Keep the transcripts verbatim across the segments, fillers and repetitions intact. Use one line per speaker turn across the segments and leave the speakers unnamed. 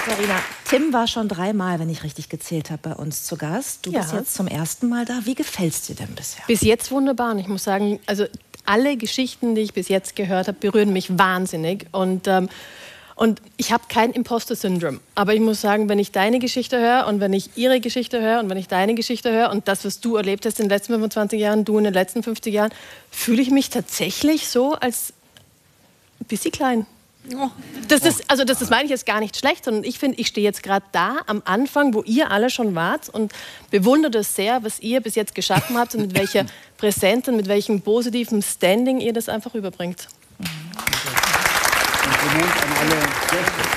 Katharina, Tim war schon dreimal, wenn ich richtig gezählt habe, bei uns zu Gast. Du
Ja.
bist jetzt zum ersten Mal da. Wie gefällt's dir denn bisher?
Bis jetzt wunderbar. Und ich muss sagen, also alle Geschichten, die ich bis jetzt gehört habe, berühren mich wahnsinnig. Und, ähm, und ich habe kein Imposter-Syndrom. Aber ich muss sagen, wenn ich deine Geschichte höre und wenn ich ihre Geschichte höre und wenn ich deine Geschichte höre und das, was du erlebt hast in den letzten fünfundzwanzig Jahren, du in den letzten fünfzig Jahren, fühle ich mich tatsächlich so als ein bisschen klein. Das ist, also das, das meine ich jetzt gar nicht schlecht, sondern ich finde, ich stehe jetzt gerade da am Anfang, wo ihr alle schon wart und bewundere das sehr, was ihr bis jetzt geschaffen habt und mit welcher Präsenz und mit welchem positiven Standing ihr das einfach rüberbringt.
Kompliment an alle Gäste.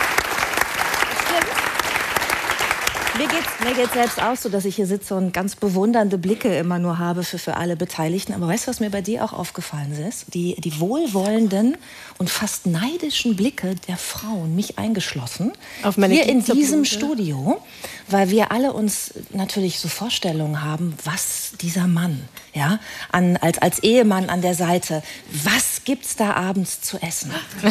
Mir geht's, mir geht's selbst auch so, dass ich hier sitze und ganz bewundernde Blicke immer nur habe für, für alle Beteiligten. Aber weißt du, was mir bei dir auch aufgefallen ist? Die, die wohlwollenden und fast neidischen Blicke der Frauen, mich eingeschlossen,
Auf meine
hier in
Glitzerbluse.
diesem Studio, weil wir alle uns natürlich so Vorstellungen haben, was dieser Mann, ja, an, als, als Ehemann an der Seite, was gibt's da abends zu essen?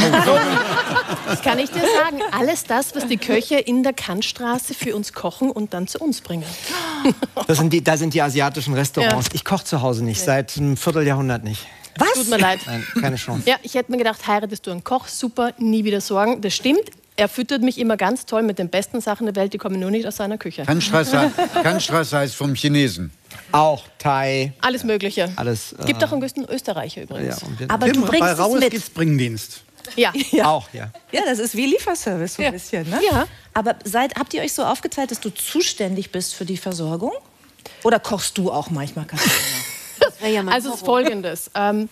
Das kann ich dir sagen. Alles das, was die Köche in der Kantstraße für uns kochen und dann zu uns bringen.
Das sind die, da sind die asiatischen Restaurants.
Ja.
Ich koche zu Hause nicht, seit einem Vierteljahrhundert nicht.
Was?
Tut mir leid.
Nein, keine Chance.
Ja, ich hätte mir gedacht, heiratest du einen Koch, super, nie wieder Sorgen. Das stimmt. Er füttert mich immer ganz toll mit den besten Sachen der Welt, die kommen nur nicht aus seiner Küche.
Kantstraße, Kantstraße heißt vom Chinesen.
Auch Thai,
Alles Mögliche.
alles. Äh,
Gibt auch einen guten Österreicher
ja,
übrigens.
und wir-
Aber du
Bei
bringst es
Raues
mit.
gibt's Bringdienst.
Ja.
Ja.
Auch, ja.
Ja, das ist wie Lieferservice so ein bisschen, ne?
Ja.
Aber seid, habt ihr euch so aufgeteilt, dass du zuständig bist für die Versorgung? Oder kochst du auch manchmal, Katharina?
Also es ist Folgendes. Ähm,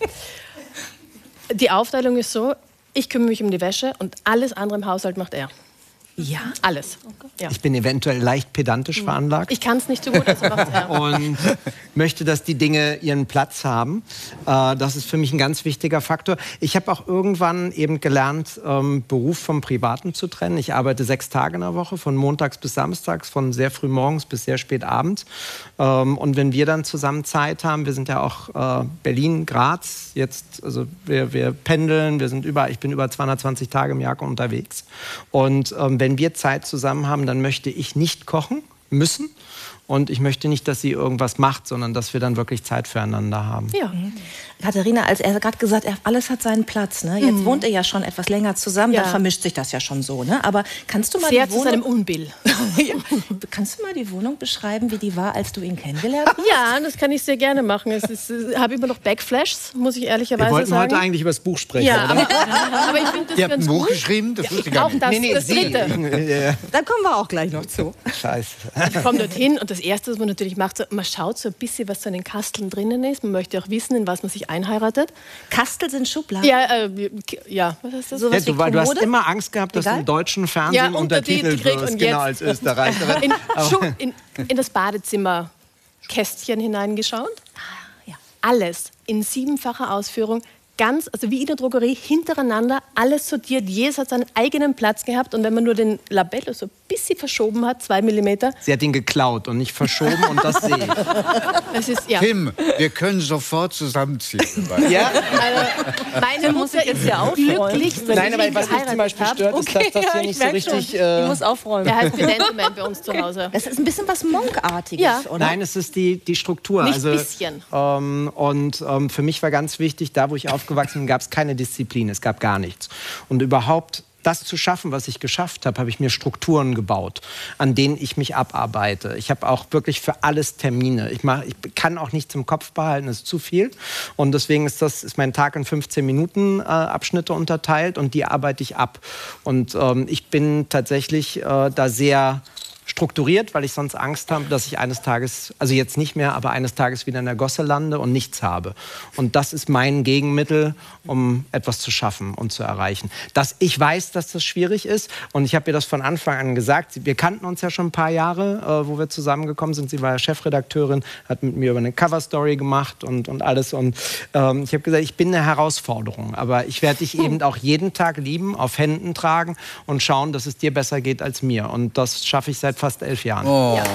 die Aufteilung ist so, ich kümmere mich um die Wäsche und alles andere im Haushalt macht er.
Ja.
Alles. Ja.
Ich bin eventuell leicht pedantisch veranlagt.
Ich kann es nicht so gut, also macht er.
Und möchte, dass die Dinge ihren Platz haben. Äh, das ist für mich ein ganz wichtiger Faktor. Ich habe auch irgendwann eben gelernt, ähm, Beruf vom Privaten zu trennen. Ich arbeite sechs Tage in der Woche, von montags bis samstags, von sehr früh morgens bis sehr spät abends. Ähm, und wenn wir dann zusammen Zeit haben, wir sind ja auch äh, Berlin, Graz, jetzt, also wir, wir pendeln, wir sind über, ich bin über zweihundertzwanzig Tage im Jahr unterwegs. Und ähm, wenn wir Zeit zusammen haben, dann möchte ich nicht kochen müssen. Und ich möchte nicht, dass sie irgendwas macht, sondern dass wir dann wirklich Zeit füreinander haben.
Ja.
Katharina, als er gerade gesagt hat, alles hat seinen Platz, ne? Jetzt wohnt ihr ja schon etwas länger zusammen,
Ja.
dann vermischt sich das ja schon so, ne? Aber kannst du mal
Sehr
die
zu seinem
Wohnung,
Unbill.
ja. Kannst du mal die Wohnung beschreiben, wie die war, als du ihn kennengelernt hast?
Ja, das kann ich sehr gerne machen. Es ist, ich habe immer noch Backflashes, muss ich
Wir
ehrlicherweise
wollten
sagen.
heute eigentlich über das Buch sprechen.
ja,
oder?
aber, aber ich finde das
Ihr habt ein
ganz
Buch
gut.
geschrieben? Das wusste ich gar
Auch
nicht.
das,
Nee, nee,
das
sie.
dritte.
Da kommen wir auch gleich noch zu.
Scheiße.
Ich komme dorthin und das Erste, was man natürlich macht, so, man schaut so ein bisschen, was so in den Kasteln drinnen ist. Man möchte auch wissen, in was man sich einheiratet.
Kastel sind Schubladen.
Ja, äh, ja, was ist das?
So
Ja,
was wie
du, weil du hast
Kommode?
immer Angst gehabt, dass
Egal.
du im deutschen Fernsehen
Ja, Untertitel
untertitelt
krieg
wirst,
und
genau,
jetzt-
als Österreicherin.
in, Schu- in, in das Badezimmerkästchen hineingeschaut.
ja.
Alles in siebenfacher Ausführung. Ganz, also wie in der Drogerie, hintereinander, alles sortiert. Jedes hat seinen eigenen Platz gehabt. Und wenn man nur den Labello so ein bisschen verschoben hat, zwei Millimeter,
Sie hat ihn geklaut und nicht verschoben und das sehe ich.
das ist, ja.
Tim, wir können sofort zusammenziehen.
Ja?
Also, meine Mutter ist ja auch glücklich, wenn
Nein,
ich
aber
ihn
was mich zum
geheiratet
Beispiel
habe.
stört, ist, dass das hier nicht so richtig... Äh,
aufräumen.
Der heißt Pedantement bei uns zu Hause.
Das ist ein bisschen was Monkartiges,
Ja.
oder?
Nein, es ist die, die Struktur.
Nicht
also,
bisschen.
Ähm, und ähm, für mich war ganz wichtig, da wo ich aufgewachsen bin, gab es keine Disziplin, es gab gar nichts. Und überhaupt das zu schaffen, was ich geschafft habe, habe ich mir Strukturen gebaut, an denen ich mich abarbeite. Ich habe auch wirklich für alles Termine. Ich, mach, ich kann auch nichts im Kopf behalten, das ist zu viel. Und deswegen ist, das, ist mein Tag in fünfzehn Minuten äh, Abschnitte unterteilt und die arbeite ich ab. Und ähm, ich bin tatsächlich äh, da sehr strukturiert, weil ich sonst Angst habe, dass ich eines Tages, also jetzt nicht mehr, aber eines Tages wieder in der Gosse lande und nichts habe. Und das ist mein Gegenmittel, um etwas zu schaffen und zu erreichen. Dass ich weiß, dass das schwierig ist und ich habe ihr das von Anfang an gesagt. Wir kannten uns ja schon ein paar Jahre, äh, wo wir zusammengekommen sind. Sie war ja Chefredakteurin, hat mit mir über eine Coverstory gemacht und, und alles. Und ähm, ich habe gesagt, ich bin eine Herausforderung, aber ich werde dich eben auch jeden Tag lieben, auf Händen tragen und schauen, dass es dir besser geht als mir. Und das schaffe ich seit fast elf Jahren.
Oh.
Ja.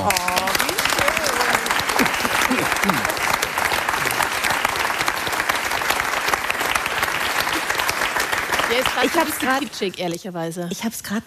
Der ist
Ich hab's
fast ein bisschen
grad-
kitschig, ehrlicherweise.
Ich habe es gerade